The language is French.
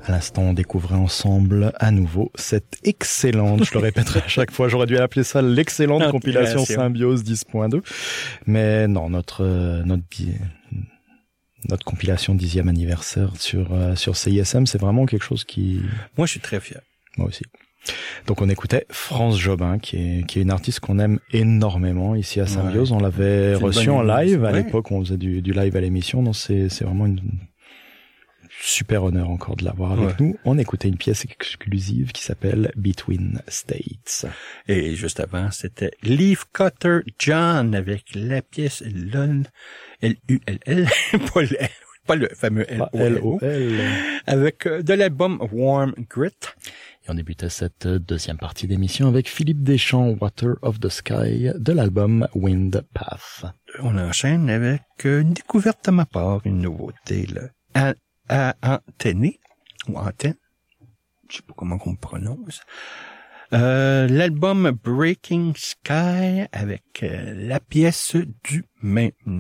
À l'instant, on découvrait ensemble à nouveau cette excellente, je le répéterai à chaque fois, j'aurais dû appeler ça l'excellente compilation Symbiose 10.2. Mais non, notre compilation 10e anniversaire sur CISM, c'est vraiment quelque chose qui... Moi, je suis très fier. Moi aussi. Donc on écoutait France Jobin, qui est une artiste qu'on aime énormément ici à Symbiose. Ouais. On l'avait reçue en live à l'époque, on faisait du live à l'émission, donc c'est vraiment une super honneur encore de l'avoir avec nous. On écoutait une pièce exclusive qui s'appelle Between States. Et juste avant, c'était Leaf Cutter John avec la pièce LULL, L-U-L-L, pas le fameux L-O-L, avec de l'album Warm Grit. Et on débutait cette deuxième partie d'émission avec Philippe Deschamps, Water of the Sky, de l'album Wind Path. On enchaîne avec une découverte de ma part, une nouveauté, là. Antenne, ou Antenne, je sais pas comment on prononce. L'album Breaking Sky avec la pièce du même nom.